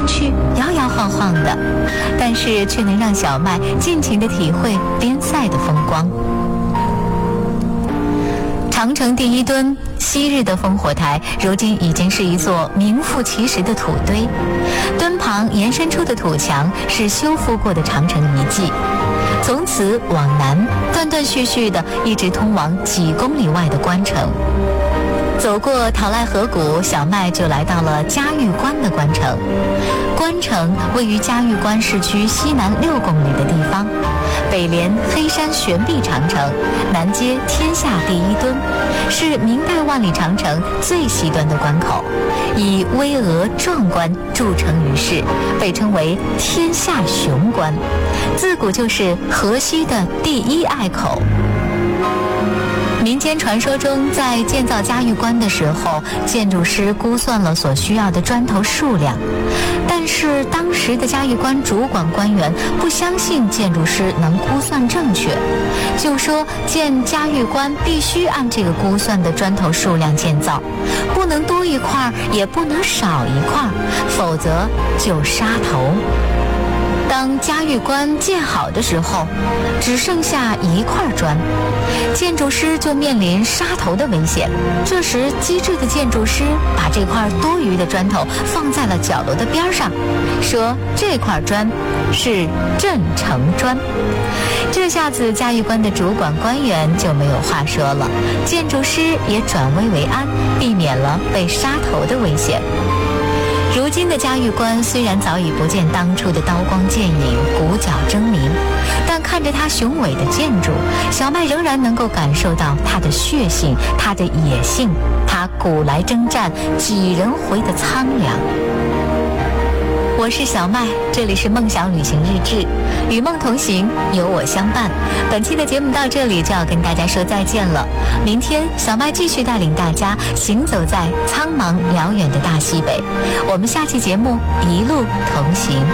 去摇摇晃晃的，但是却能让小麦尽情地体会边塞的风光。长城第一墩，昔日的烽火台，如今已经是一座名副其实的土堆。墩旁延伸出的土墙是修复过的长城遗迹。从此往南，断断续续的一直通往几公里外的关城。走过陶赖河谷，小麦就来到了嘉峪关的关城。关城位于嘉峪关市区西南6公里的地方，北连黑山悬壁长城，南接天下第一墩，是明代万里长城最西端的关口，以巍峨壮观著称于世，被称为天下雄关，自古就是河西的第一隘口。民间传说中，在建造嘉峪关的时候，建筑师估算了所需要的砖头数量，但是当时的嘉峪关主管官员不相信建筑师能估算正确，就说建嘉峪关必须按这个估算的砖头数量建造，不能多一块，也不能少一块，否则就杀头。当嘉峪关建好的时候，只剩下一块砖，建筑师就面临杀头的危险。这时，机智的建筑师把这块多余的砖头放在了角落的边上，说这块砖是镇城砖。这下子嘉峪关的主管官员就没有话说了，建筑师也转危为安，避免了被杀头的危险。如今的嘉峪关虽然早已不见当初的刀光剑影、鼓角争鸣，但看着它雄伟的建筑，小麦仍然能够感受到它的血性、它的野性、它古来征战几人回的苍凉。我是小麦，这里是梦想旅行日志，与梦同行，有我相伴。本期的节目到这里就要跟大家说再见了，明天小麦继续带领大家行走在苍茫辽远的大西北，我们下期节目一路同行。